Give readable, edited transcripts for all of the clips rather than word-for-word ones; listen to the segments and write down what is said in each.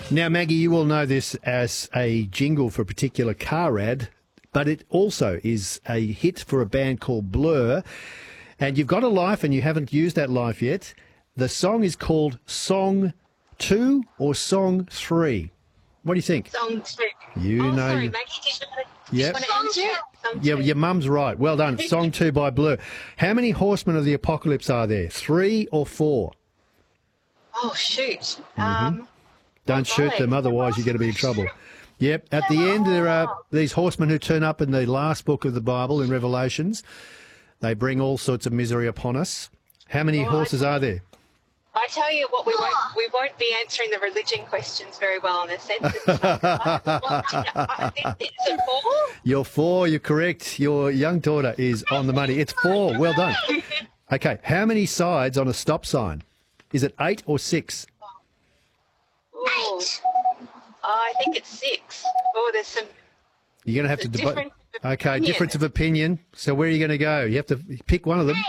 Now, Maggie, you will know this as a jingle for a particular car ad, but it also is a hit for a band called Blur. And you've got a life and you haven't used that life yet. The song is called Song 2 or Song 3. What do you think? Song 2. You know. Sorry, Maggie, did you want to answer it? Song Yeah, 2. your mum's right. Well done. Song 2 by Blur. How many horsemen of the apocalypse are there? 3 or 4? Oh, shoot. Don't shoot them, otherwise you're going to be in trouble. Yep. At the end, there are these horsemen who turn up in the last book of the Bible in Revelations. They bring all sorts of misery upon us. How many horses are there? I tell you what, we won't be answering the religion questions very well in the census. Is it 4? You're 4. You're correct. Your young daughter is on the money. It's 4. Well done. Okay. How many sides on a stop sign? Is it 8 or 6? Ooh. I think it's 6. Oh, there's some... You're going to have to debate. Difference of Okay, opinion. difference of opinion. So where are you going to go? You have to pick one of them.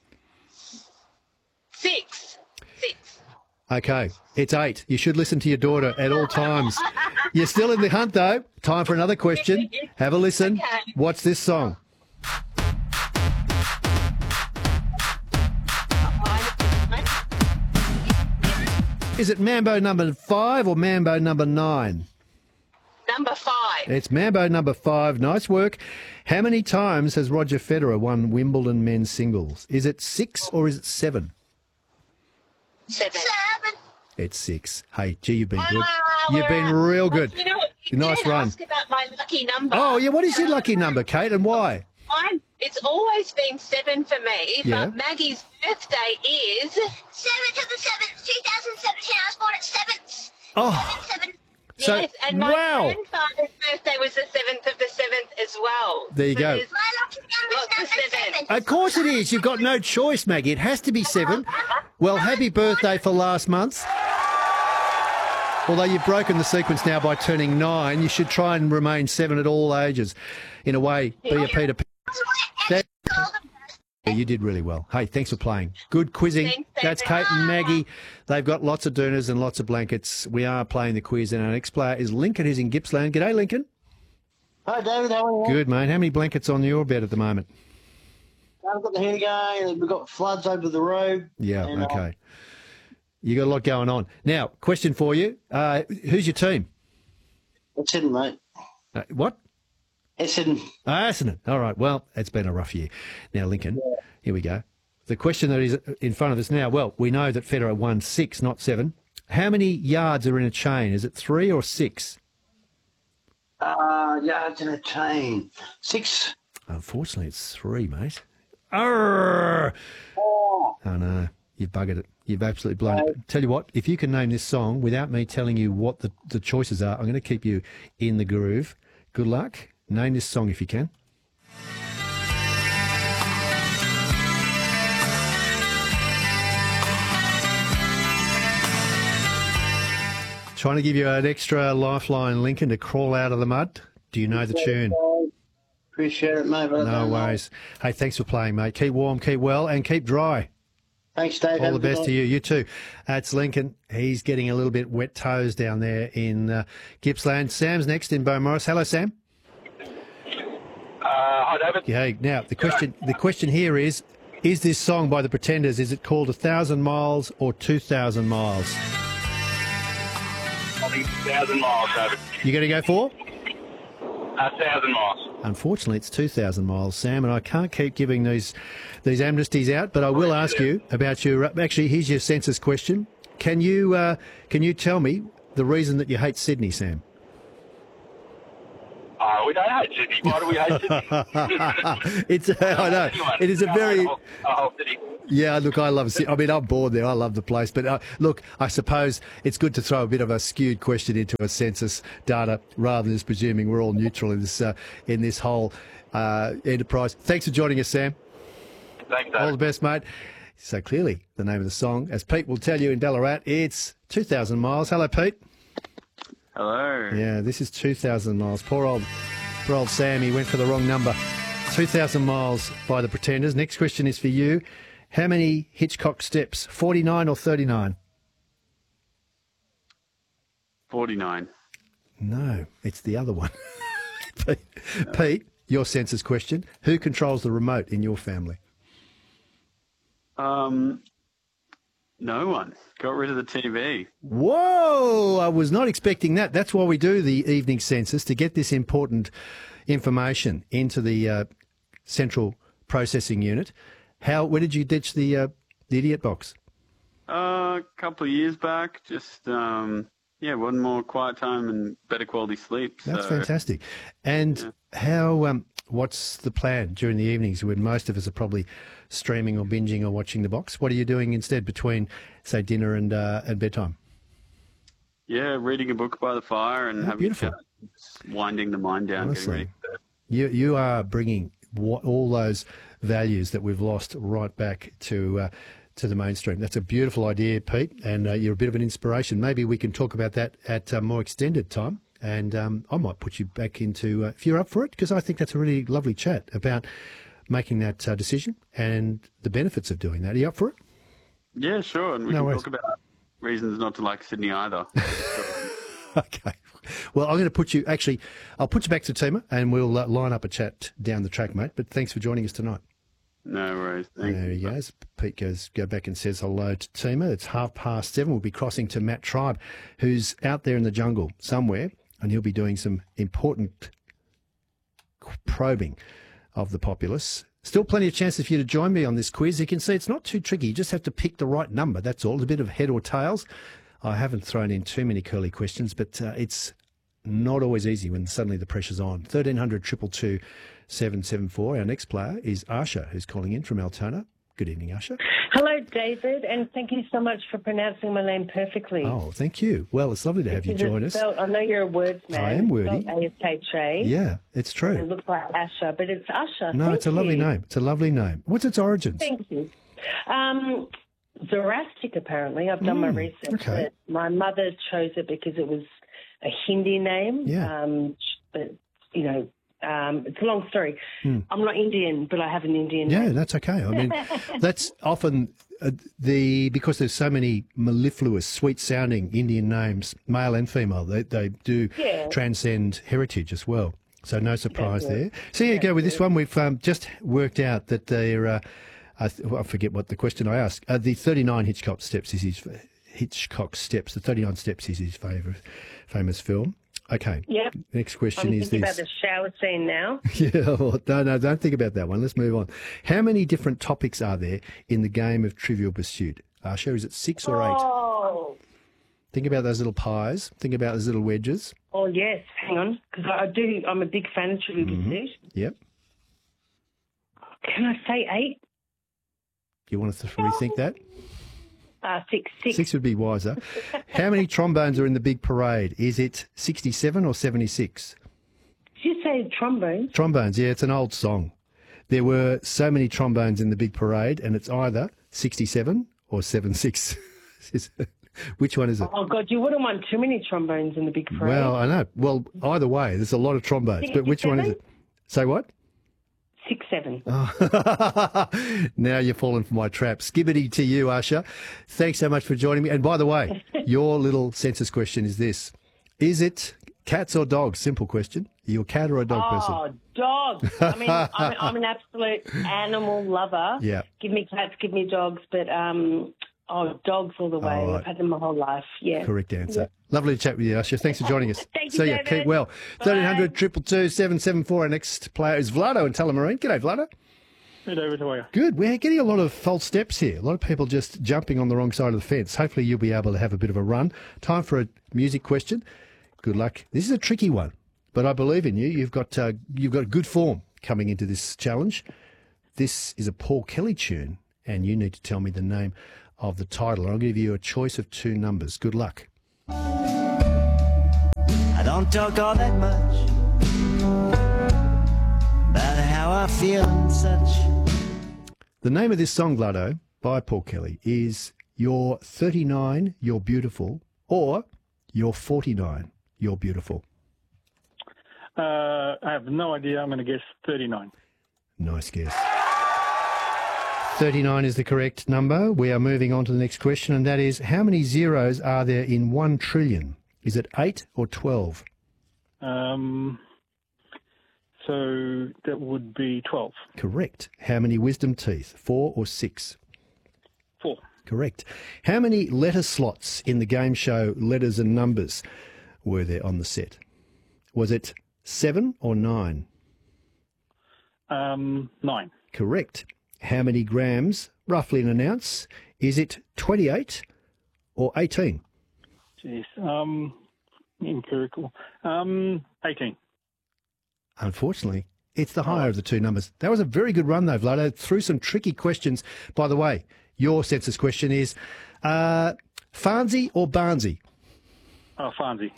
6. 6. Okay, it's 8. You should listen to your daughter at all times. You're still in the hunt, though. Time for another question. Have a listen. Okay. What's this song? Is it Mambo number 5 or Mambo number 9? Number 5. It's Mambo number 5. Nice work. How many times has Roger Federer won Wimbledon men's singles? Is it 6 or is it 7? 7. It's 6. Hey, gee, you've been good. You've been real good. You know what? You Nice did run. ask about my lucky number. Oh, yeah, what is your lucky number, Kate, and why? It's always been 7 for me, Yeah. but Maggie's birthday is... 7th of the 7th, 2017. I was born at 7th. Oh, 7. so, Yes, and my wow. grandfather's birthday was the 7th of the 7th as well. There you go. there's My lucky number's lots of number 7. 7. Of course it is. You've got no choice, Maggie. It has to be 7. Well, happy birthday for last month. Although you've broken the sequence now by turning 9, you should try and remain 7 at all ages. In a way, be a Peter Pan. Yeah, you did really well. Hey, thanks for playing. Good quizzing. Thanks, That's David. Kate and Maggie. They've got lots of dooners and lots of blankets. We are playing the quiz, and our next player is Lincoln, who's in Gippsland. G'day, Lincoln. Hi, David. How are you? Good, mate. How many blankets on your bed at the moment? I've got the heater going. We've got floods over the road. Yeah, And, okay. You got a lot going on. Now, question for you. Who's your team? Essendon, mate. What? Essendon. Essendon. All right. Well, it's been a rough year. Now, Lincoln, here we go. The question that is in front of us now, well, we know that Federer won 6, not 7. How many yards are in a chain? Is it 3 or 6? Yards in a chain. 6. Unfortunately, it's 3, mate. Arrgh! Oh, no. You've buggered it. You've absolutely blown it. Tell you what, if you can name this song without me telling you what the choices are, I'm going to keep you in the groove. Good luck. Name this song if you can. Trying to give you an extra lifeline, Lincoln, to crawl out of the mud. Do you know the tune? Appreciate it, mate. But I No don't know. worries. Hey, thanks for playing, mate. Keep warm, keep well, and keep dry. Thanks, Dave. All Have the a good best night. to you. You too. That's Lincoln. He's getting a little bit wet toes down there in Gippsland. Sam's next in Beaumaris. Hello, Sam. Hi, David. Yeah. Now the question here is this song by the Pretenders? Is it called 1,000 Miles or 2,000 Miles? I think 1,000 miles, David. You going to go for? 1,000 miles. Unfortunately, it's 2,000 miles, Sam, and I can't keep giving these amnesties out. But I will ask you about your. Actually, here's your census question. Can you tell me the reason that you hate Sydney, Sam? We don't hate Sydney. Why do we hate Sydney? It's I know it is a very. Oh, Sydney. Yeah, look, I love Sydney. I mean, I'm bored there. I love the place. But look, I suppose it's good to throw a bit of a skewed question into a census data rather than just presuming we're all neutral in this whole enterprise. Thanks for joining us, Sam. Thanks, All the David. best, mate. So clearly, the name of the song, as Pete will tell you in Ballarat, it's 2,000 miles. Hello, Pete. Hello. Yeah, this is 2,000 miles. Poor old Sam, he went for the wrong number. 2,000 miles by the Pretenders. Next question is for you. How many Hitchcock steps? 49 or 39? 49. No, it's the other one. Pete, your census question. Who controls the remote in your family? No one. Got rid of the TV. Whoa! I was not expecting that. That's why we do the evening census, to get this important information into the central processing unit. Where did you ditch the idiot box? A couple of years back, just one more quiet time and better quality sleep. That's fantastic. And how? What's the plan during the evenings when most of us are probably streaming or binging or watching the box? What are you doing instead between, say, dinner and bedtime? Yeah, reading a book by the fire and having beautiful. Winding the mind down, Honestly, getting ready for bed. You are bringing all those values that we've lost right back to the mainstream. That's a beautiful idea, Pete, and you're a bit of an inspiration. Maybe we can talk about that at a more extended time, and I might put you back into, if you're up for it, because I think that's a really lovely chat about making that decision and the benefits of doing that. Are you up for it? Yeah, sure, and we can talk about reasons not to like Sydney either. Okay. Well, I'm going to put you, actually, I'll put you back to Tima and we'll line up a chat down the track, mate. But thanks for joining us tonight. No worries. Thanks. There he goes. Pete go back and says hello to Tima. It's 7:30. We'll be crossing to Matt Tribe, who's out there in the jungle somewhere, and he'll be doing some important probing of the populace. Still plenty of chances for you to join me on this quiz. You can see it's not too tricky. You just have to pick the right number. That's all. It's a bit of head or tails. I haven't thrown in too many curly questions, but it's not always easy when suddenly the pressure's on. 1300 222 774. Our next player is Asha, who's calling in from Altona. Good evening, Asha. Hello, David, and thank you so much for pronouncing my name perfectly. Oh, thank you. Well, it's lovely to have you join us. I know you're a words man. I am wordy. A-S-H-A. Yeah, it's true. It looks like Asha, but it's Asha. No, it's a lovely name. It's a lovely name. What's its origins? Thank you. Zoroastric, apparently. I've done my research. Okay. But my mother chose it because it was a Hindi name. Yeah. But, you know, it's a long story. I'm not Indian, but I have an Indian name. Yeah, that's okay. I mean, that's often because there's so many mellifluous, sweet-sounding Indian names, male and female. They do transcend heritage as well. So no surprise there. So here you go with this one. We've just worked out that they're, I forget what the question I asked. The 39 Hitchcock Steps is his The 39 Steps is his famous film. Okay. Yep. Next question is this. I'm thinking this. about the shower scene now. Yeah, well, no, don't think about that one. Let's move on. How many different topics are there in the game of Trivial Pursuit? Asha, is it 6 or 8? Oh. Think about those little pies. Think about those little wedges. Oh, yes. Hang on, because I'm a big fan of Trivial Pursuit. Yep. Can I say 8? Do you want to rethink that? 6. 6 would be wiser. How many trombones are in the big parade? Is it 67 or 76? Did you say trombones? Trombones, yeah, it's an old song. There were so many trombones in the big parade, and it's either 67 or 76. Which one is it? Oh, God, you wouldn't want too many trombones in the big parade. Well, I know. Well, either way, there's a lot of trombones, but which one is it? Say what? 6, 7. Oh. Now you're falling for my trap. Skibbity to you, Asha. Thanks so much for joining me. And by the way, your little census question is this. Is it cats or dogs? Simple question. Are you a cat or a dog person? Oh, dogs. I mean, I'm an absolute animal lover. Yeah. Give me cats, give me dogs, but dogs all the way. All right. I've had them my whole life. Yeah. Correct answer. Yeah. Lovely to chat with you, Asha. Thanks for joining us. Thank you, See you. David. Keep well. Bye. 1300 222 774. Our next player is Vlado in Tullamarine. G'day, Vlado. Hey, David, how are you? Good. We're getting a lot of false steps here. A lot of people just jumping on the wrong side of the fence. Hopefully you'll be able to have a bit of a run. Time for a music question. Good luck. This is a tricky one, but I believe in you. You've got good form coming into this challenge. This is a Paul Kelly tune, and you need to tell me the name of the title. I'll give you a choice of 2 numbers. Good luck. I don't talk all that much about how I feel and such. The name of this song, Vlado, by Paul Kelly, is You're 39, You're Beautiful, or You're 49, You're Beautiful. I have no idea. I'm going to guess 39. Nice guess. 39 is the correct number. We are moving on to the next question, and that is, how many zeros are there in 1 trillion? Is it 8 or 12? So that would be 12. Correct. How many wisdom teeth? 4 or 6? 4. Correct. How many letter slots in the game show Letters and Numbers were there on the set? Was it 7 or 9? 9. Correct. How many grams, roughly in an ounce? Is it 28 or 18? Jeez. Empirical. 18. Unfortunately, it's the higher of the two numbers. That was a very good run, though, Vlado. Through some tricky questions. By the way, your census question is Farnsey or Barnsey? Oh, Farnsey.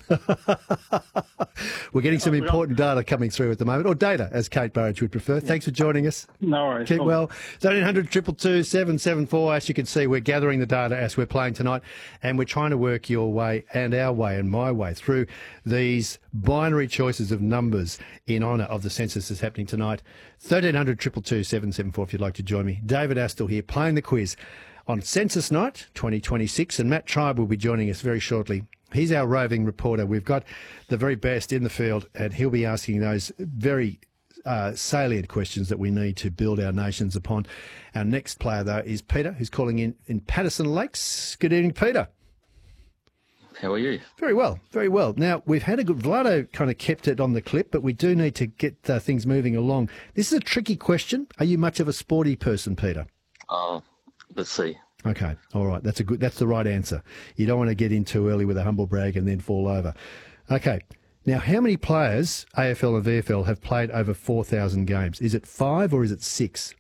We're getting some important data coming through at the moment, or data, as Kate Burridge would prefer. Thanks for joining us. No worries. Keep well. 1300 222 774. As you can see, we're gathering the data as we're playing tonight, and we're trying to work your way and our way and my way through these binary choices of numbers in honour of the census that's happening tonight. 1300 222 774 if you'd like to join me. David Astle here playing the quiz on Census Night 2026, and Matt Tribe will be joining us very shortly. He's our roving reporter. We've got the very best in the field, and he'll be asking those very salient questions that we need to build our nations upon. Our next player, though, is Peter, who's calling in Patterson Lakes. Good evening, Peter. How are you? Very well, very well. Now, we've had a good... Vlado kind of kept it on the clip, but we do need to get things moving along. This is a tricky question. Are you much of a sporty person, Peter? Let's see. Okay, all right. That's the right answer. You don't want to get in too early with a humble brag and then fall over. Okay. Now, how many players, AFL and VFL, have played over 4,000 games? Is it 5 or is it 6?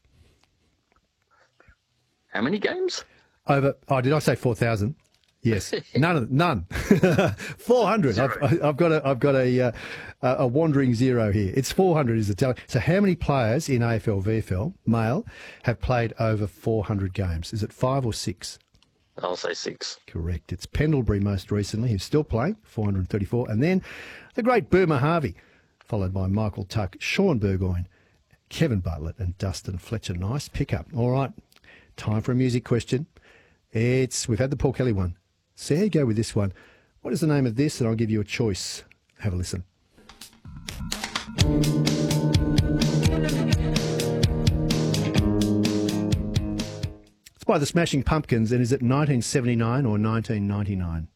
How many games? Did I say 4,000? Yes. None. 400. I've got a wandering zero here. It's 400 is the tally. So how many players in AFL, VFL, male, have played over 400 games? Is it 5 or 6? I'll say 6. Correct. It's Pendlebury most recently, who's still playing, 434. And then the great Boomer Harvey, followed by Michael Tuck, Sean Burgoyne, Kevin Bartlett and Dustin Fletcher. Nice pickup. All right. Time for a music question. We've had the Paul Kelly one. See how you go with this one. What is the name of this? And I'll give you a choice. Have a listen. It's by the Smashing Pumpkins, and is it 1979 or 1999?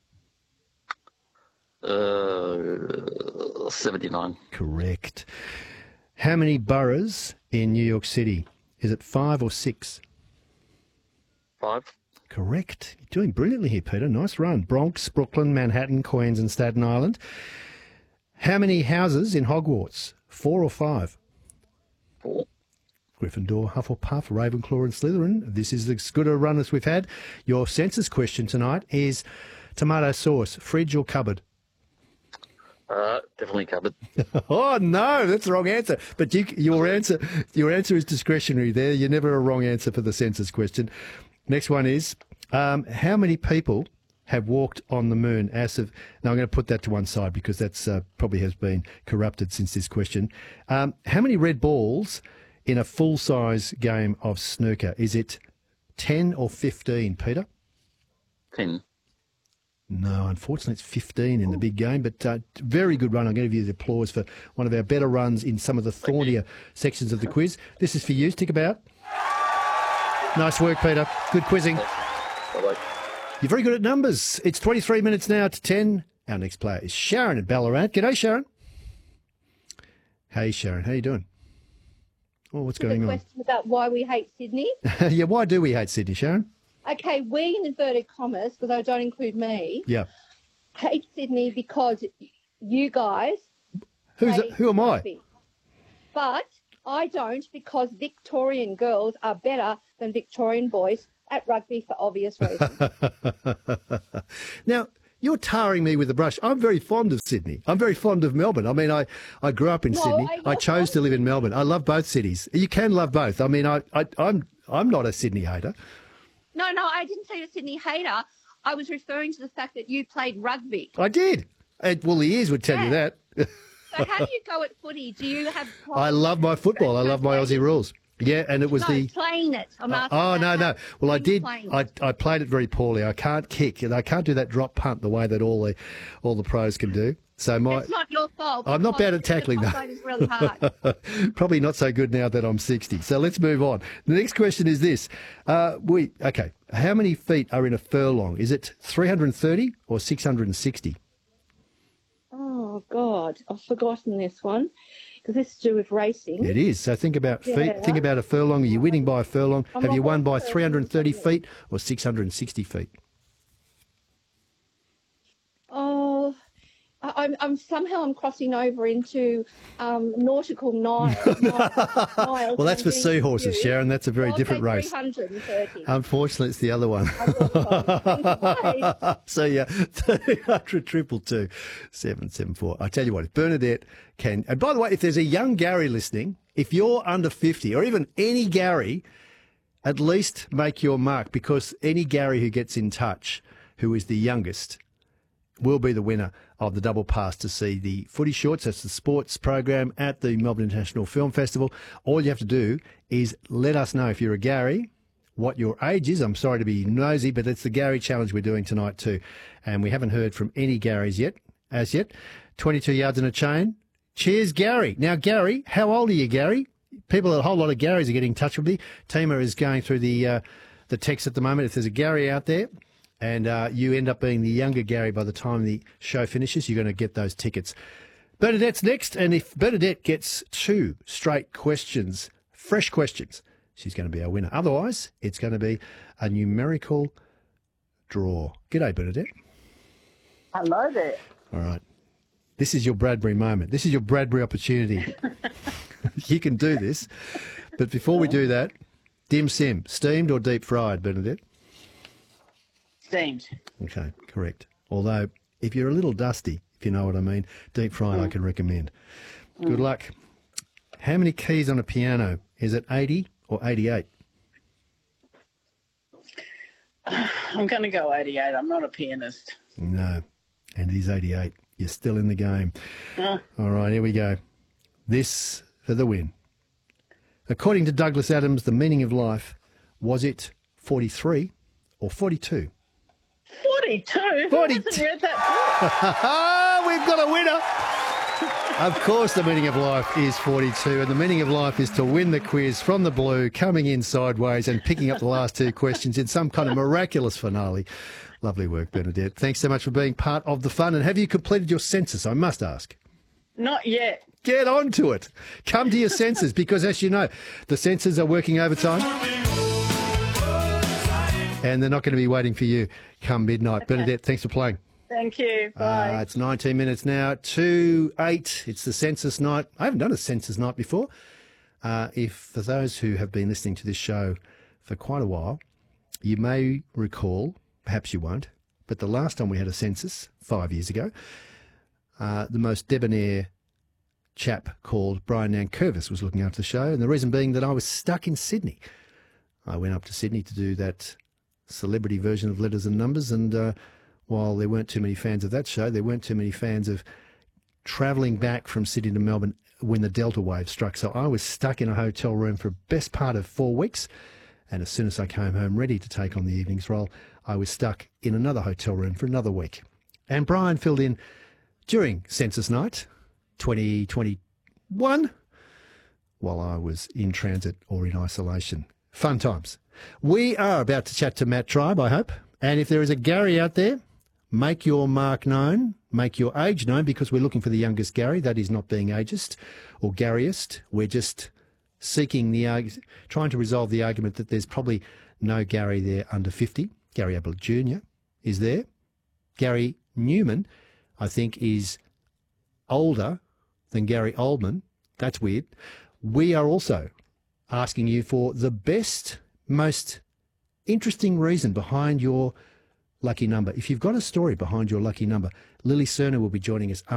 79. Correct. How many boroughs in New York City? Is it 5 or 6? 5. Correct. You're doing brilliantly here, Peter. Nice run. Bronx, Brooklyn, Manhattan, Queens and Staten Island. How many houses in Hogwarts? 4 or 5? 4. Gryffindor, Hufflepuff, Ravenclaw and Slytherin. This is as good a run as we've had. Your census question tonight is tomato sauce, fridge or cupboard? Definitely cupboard. Oh, no, that's the wrong answer. But your answer is discretionary there. You're never a wrong answer for the census question. Next one is, how many people have walked on the moon as of... Now, I'm going to put that to one side because that's probably has been corrupted since this question. How many red balls in a full-size game of snooker? Is it 10 or 15, Peter? 10. No, unfortunately, it's 15 in the big game, but very good run. I'm going to give you the applause for one of our better runs in some of the thornier sections of the quiz. This is for you. Stick about. Nice work, Peter. Good quizzing. Bye-bye. You're very good at numbers. It's 23 minutes now to 10. Our next player is Sharon in Ballarat. G'day, Sharon. Hey, Sharon. How you doing? Oh, what's going on? Question about why we hate Sydney. Yeah, why do we hate Sydney, Sharon? Okay, we in inverted commas, because I don't include me, hate Sydney because you guys... Who am I? Rugby. But I don't, because Victorian girls are better than Victorian boys at rugby for obvious reasons. Now, you're tarring me with a brush. I'm very fond of Sydney. I'm very fond of Melbourne. I mean, I grew up in Sydney. I chose to live in Melbourne. I love both cities. You can love both. I mean, I'm not a Sydney hater. No, I didn't say a Sydney hater. I was referring to the fact that you played rugby. I did. Well, the ears would tell you that. So how do you go at footy? Do you have... I love my football. I love my Aussie rules. Yeah, and it was No, playing it. I'm asking Oh, about no. Well, I did. playing I played it very poorly. I can't kick, and I can't do that drop punt the way that all the pros can do. So It's not your fault. I'm not bad at because tackling, the though. top is really hard. Probably not so good now that I'm 60. So let's move on. The next question is this. Okay. How many feet are in a furlong? Is it 330 or 660? Oh, God. I've forgotten this one because this is to do with racing. It is. So think about feet. Yeah. Think about a furlong. Are you winning by a furlong? I'm Have you not won by sure. 330 feet or 660 feet? Oh, I'm somehow crossing over into nautical miles. Well, that's for seahorses, Sharon. That's a very different race. 330. Unfortunately, it's the other one. So, yeah, 300 222 774. I tell you what, if Bernadette can... And by the way, if there's a young Gary listening, if you're under 50 or even any Gary, at least make your mark, because any Gary who gets in touch, who is the youngest, will be the winner of the double pass to see the Footy Shorts. That's the sports program at the Melbourne International Film Festival. All you have to do is let us know if you're a Gary, what your age is. I'm sorry to be nosy, but it's the Gary Challenge we're doing tonight too. And we haven't heard from any Garys yet, as yet. 22 yards in a chain. Cheers, Gary. Now, Gary, how old are you, Gary? A whole lot of Garys are getting in touch with me. Tima is going through the text at the moment. If there's a Gary out there, and you end up being the younger Gary by the time the show finishes, you're going to get those tickets. Bernadette's next, and if Bernadette gets 2 straight questions, fresh questions, she's going to be our winner. Otherwise, it's going to be a numerical draw. G'day, Bernadette. Hello there. All right. This is your Bradbury moment. This is your Bradbury opportunity. You can do this. But before we do that, dim sim, steamed or deep fried, Bernadette? Steamed. Okay, correct. Although, if you're a little dusty, if you know what I mean, deep fried I can recommend. Good luck. How many keys on a piano? Is it 80 or 88? I'm going to go 88. I'm not a pianist. No, and it is 88. You're still in the game. All right, here we go. This for the win. According to Douglas Adams, the meaning of life, was it 43 or 42? 42? 42. Who hasn't read that We've got a winner. Of course, the meaning of life is 42, and the meaning of life is to win the quiz from the blue, coming in sideways and picking up the last 2 questions in some kind of miraculous finale. Lovely work, Bernadette. Thanks so much for being part of the fun. And have you completed your census, I must ask? Not yet. Get on to it. Come to your senses, because as you know, the censors are working overtime. And they're not going to be waiting for you come midnight. Okay. Bernadette, thanks for playing. Thank you. Bye. It's 19 minutes now to 8. It's the census night. I haven't done a census night before. For those who have been listening to this show for quite a while, you may recall, perhaps you won't, but the last time we had a census, 5 years ago, the most debonair chap called Brian Nankervis was looking after the show, and the reason being that I was stuck in Sydney. I went up to Sydney to do that celebrity version of Letters and Numbers, and while there weren't too many fans of that show, there weren't too many fans of travelling back from Sydney to Melbourne when the Delta wave struck. So I was stuck in a hotel room for the best part of 4 weeks, and as soon as I came home ready to take on the evening's role, I was stuck in another hotel room for another week. And Brian filled in during Census Night 2021 while I was in transit or in isolation. Fun times. We are about to chat to Matt Tribe, I hope. And if there is a Gary out there, make your mark known, make your age known, because we're looking for the youngest Gary. That is not being ageist or Garyist. We're just seeking trying to resolve the argument that there's probably no Gary there under 50. Gary Ablett Jr. is there. Gary Newman, I think, is older than Gary Oldman. That's weird. We are also asking you for the best, most interesting reason behind your lucky number. If you've got a story behind your lucky number, Lily Cerner will be joining us